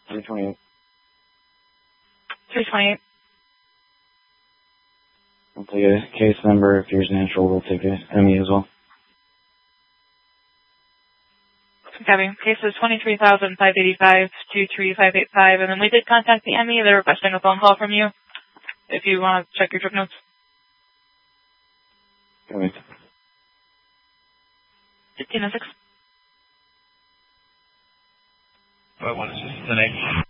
328. 328. We'll take a case number. If yours natural, we'll take a ME as well. Copy. Case is 23,585-23585, and then we did contact the ME. They're requesting a phone call from you. If you want to check your trip notes. Copy. 1506. What is this? The name?